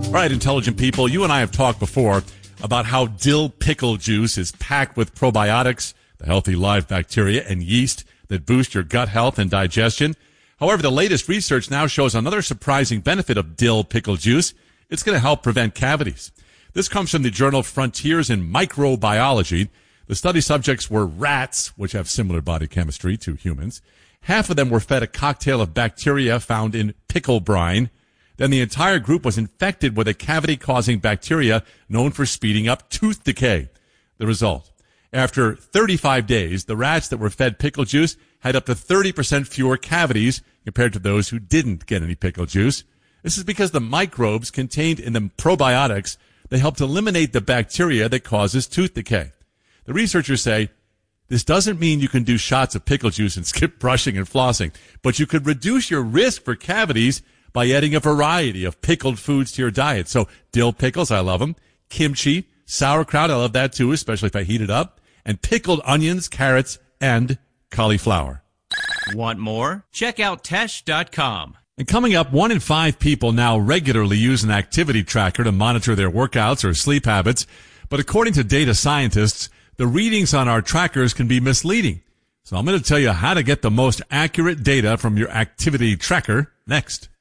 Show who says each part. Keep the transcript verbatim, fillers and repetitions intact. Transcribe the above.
Speaker 1: All right, intelligent people, you and I have talked before about how dill pickle juice is packed with probiotics, the healthy live bacteria and yeast that boost your gut health and digestion. However, the latest research now shows another surprising benefit of dill pickle juice. It's going to help prevent cavities. This comes from the journal Frontiers in Microbiology. The study subjects were rats, which have similar body chemistry to humans. Half of them were fed a cocktail of bacteria found in pickle brine. Then the entire group was infected with a cavity-causing bacteria known for speeding up tooth decay. The result: after thirty-five days, the rats that were fed pickle juice had up to thirty percent fewer cavities compared to those who didn't get any pickle juice. This is because the microbes contained in the probiotics, they helped eliminate the bacteria that causes tooth decay. The researchers say this doesn't mean you can do shots of pickle juice and skip brushing and flossing, but you could reduce your risk for cavities by adding a variety of pickled foods to your diet. So dill pickles, I love them. Kimchi, sauerkraut, I love that too, especially if I heat it up. And pickled onions, carrots, and cauliflower.
Speaker 2: Want more? Check out Tesh dot com.
Speaker 1: And coming up, one in five people now regularly use an activity tracker to monitor their workouts or sleep habits. But according to data scientists, the readings on our trackers can be misleading. So I'm going to tell you how to get the most accurate data from your activity tracker next.